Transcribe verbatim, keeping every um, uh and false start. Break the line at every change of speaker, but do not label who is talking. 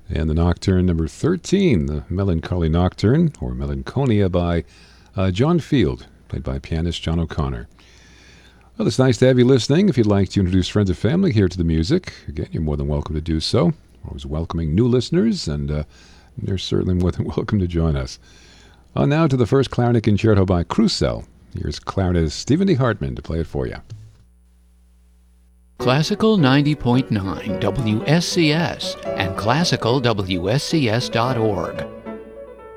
And the Nocturne number thirteen, the Melancholy Nocturne, or Melancholia by uh, John Field, played by pianist John O'Connor. Well, it's nice to have you listening. If you'd like to introduce friends and family here to the music, again, you're more than welcome to do so. We're always welcoming new listeners, and uh, they're certainly more than welcome to join us. On now to the first clarinet concerto by Crusell. Here's clarinetist Stephen D. Hartman to play it for you.
Classical ninety point nine W S C S and classical W S C S dot org.